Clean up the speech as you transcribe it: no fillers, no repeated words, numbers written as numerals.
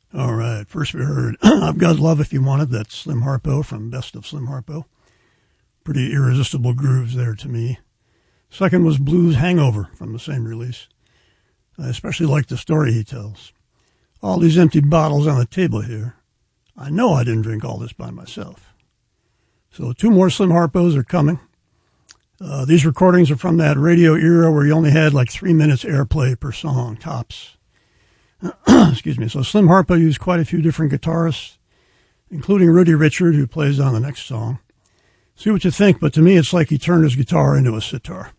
All right, first we heard I've Got Love If You Want It. That's Slim Harpo from Best of Slim Harpo. Pretty irresistible grooves there to me. Second was Blues Hangover from the same release. I especially like the story he tells. All these empty bottles on the table here. I know I didn't drink all this by myself. So 2 more Slim Harpos are coming. These recordings are from that radio era where you only had like 3 minutes airplay per song, tops. Excuse me. So Slim Harpo used quite a few different guitarists, including Rudy Richard, who plays on the next song. See what you think, but to me it's like he turned his guitar into a sitar.